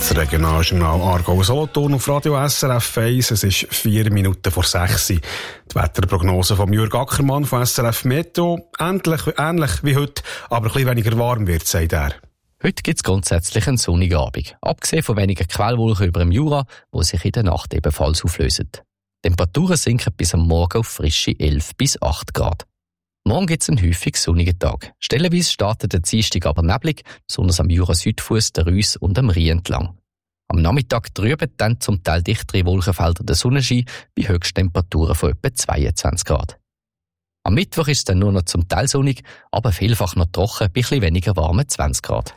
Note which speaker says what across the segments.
Speaker 1: Das Regionaljournal Aargau-Solothurn auf Radio SRF 1. Es ist 4 Minuten vor 6 Uhr. Die Wetterprognose von Jürg Ackermann von SRF Meteo. Ähnlich wie heute, aber ein bisschen weniger warm wird, sagt er.
Speaker 2: Heute gibt es grundsätzlich einen sonnigen Abend. Abgesehen von wenigen Quellwolken über dem Jura, die sich in der Nacht ebenfalls auflösen. Die Temperaturen sinken bis am Morgen auf frische 11 bis 8 Grad. Morgen gibt es einen häufig sonnigen Tag. Stellenweise startet der Dienstag aber neblig, besonders am Jura-Südfuss, der Reuss und am Rhein entlang. Am Nachmittag trüben dann zum Teil dichtere Wolkenfelder der Sonnenschein bei Höchsttemperaturen von etwa 22 Grad. Am Mittwoch ist es dann nur noch zum Teil sonnig, aber vielfach noch trocken, bei etwas weniger warmen 20 Grad.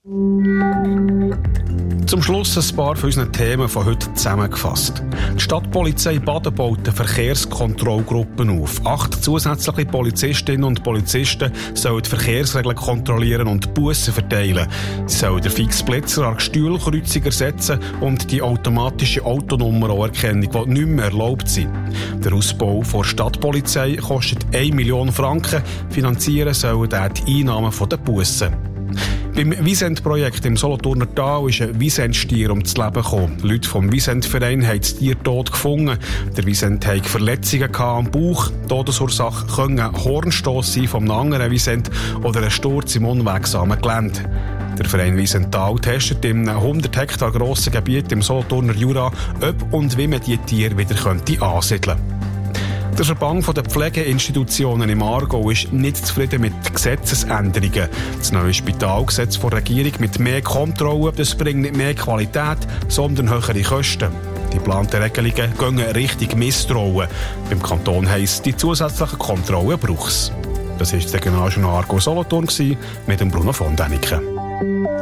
Speaker 1: Zum Schluss ein paar von unseren Themen von heute zusammengefasst. Die Stadtpolizei Baden baut Verkehrskontrollgruppen auf. 8 zusätzliche Polizistinnen und Polizisten sollen die Verkehrsregeln kontrollieren und Bussen verteilen. Sie sollen den Fixblitzer an Stuhlkreuzung ersetzen und die automatische Autonummererkennung, die nicht mehr erlaubt sind. Der Ausbau der Stadtpolizei kostet 1 Million Franken. Finanzieren sollen die Einnahmen der Bussen. Beim Wiesent-Projekt im Solothurner Tal ist ein Wiesent-Stier ums Leben gekommen. Leute vom Wiesent-Verein haben das Tier tot gefunden. Der Wiesent hatte Verletzungen am Bauch. Todesursache können ein Hornstoss sein von einem anderen Wiesent oder ein Sturz im unwegsamen Gelände. Der Verein Wiesental testet in einem 100 Hektar grossen Gebiet im Solothurner Jura, ob und wie man die Tiere wieder ansiedeln könnte. Der Verband der Pflegeinstitutionen im Aargau ist nicht zufrieden mit Gesetzesänderungen. Das neue Spitalgesetz der Regierung mit mehr Kontrollen, das bringt nicht mehr Qualität, sondern höhere Kosten. Die geplanten Regelungen gehen Richtung Misstrauen. Beim Kanton heisst, die zusätzlichen Kontrollen braucht es. Das war das Regionaljournal Aargau-Solothurn mit dem Bruno von Däniken.